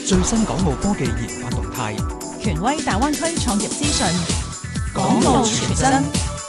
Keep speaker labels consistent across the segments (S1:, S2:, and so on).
S1: 最新港澳科技研發動態，
S2: 權威大灣區創業資訊，
S1: 港澳傳真。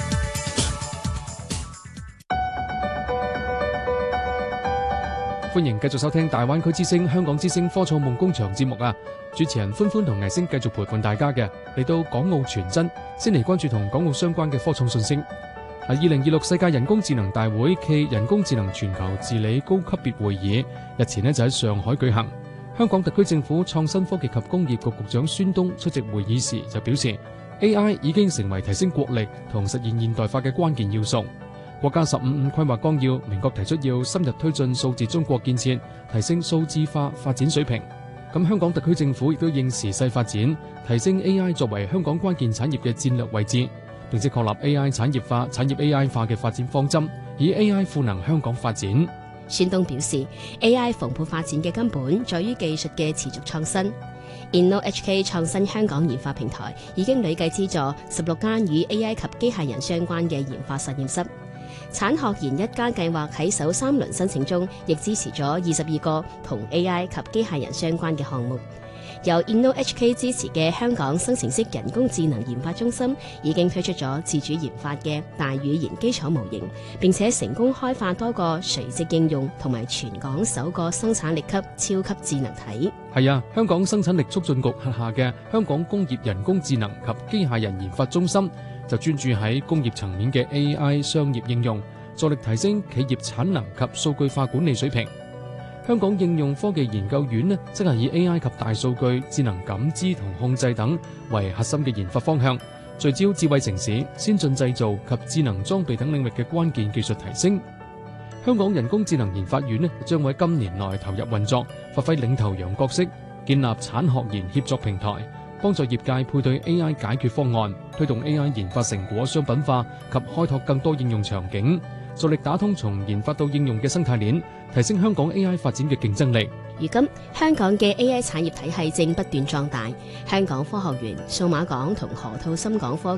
S3: 歡迎繼續收聽大灣區之聲香港之聲科創夢工場節目啊！主持人歡歡同藝星繼續陪伴大家嘅，嚟到港澳傳真，先嚟關注同港澳相關嘅科創信息。2026世界人工智能大會暨人工智能全球治理高級別會議日前就喺上海舉行。香港特區政府創新科技及工業局局長孫東出席會議時就表示， AI 已經成為提升國力同實現現代化嘅關鍵要素。國家15五規劃綱要明確提出要深入推進數字中國建設，提升數字化發展水平。咁香港特區政府亦都應時勢發展，提升 AI 作為香港關鍵產業嘅戰略位置，並且確立 AI 產業化、產業 AI 化嘅發展方針，以 AI 賦能香港發展。
S4: 孫東表示 ，AI 蓬勃發展嘅根本在於技術嘅持續創新。InnoHK 創新香港研發平台已經累計資助16間與 AI 及機械人相關嘅研發實驗室。產學研一家計劃喺首3輪申請中，亦支持咗22個同 AI 及機械人相關嘅項目。由 InnoHK 支持嘅香港生成式人工智能研發中心已經推出咗自主研發嘅大語言基礎模型，並且成功開發多個垂直應用同埋全港首個生產力級超級智能體。
S3: 係啊，香港生產力促進局轄下嘅香港工業人工智能及機械人研發中心就專注喺工業層面嘅 AI 商業應用，助力提升企業產能及數據化管理水平。香港應用科技研究院呢，則係以 AI 及大數據、智能感知同控制等為核心嘅研發方向，聚焦智慧城市、先進製造及智能裝備等領域嘅關鍵技術提升。香港人工智能研發院呢，將會喺今年內投入運作，發揮領頭羊角色，建立產學研協作平台，幫助業界配對 AI 解決方案，推動 AI 研發成果商品化及開拓更多應用場景，助力打通從研發到應用嘅生態鏈，提升香港 AI 發展嘅競爭力。
S4: 如今，香港嘅 AI 產業體系正不斷壯大，香港科學園、數碼港同河套深港科